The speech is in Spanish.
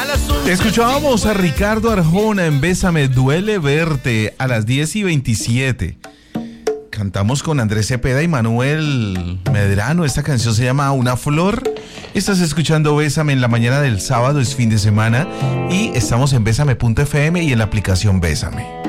Escuchábamos a Ricardo Arjona en Bésame, duele verte a las 10:27. Cantamos con Andrés Cepeda y Manuel Medrano. Esta canción se llama Una Flor. Estás escuchando Bésame en la mañana del sábado, es fin de semana. Y estamos en Bésame.fm y en la aplicación Bésame.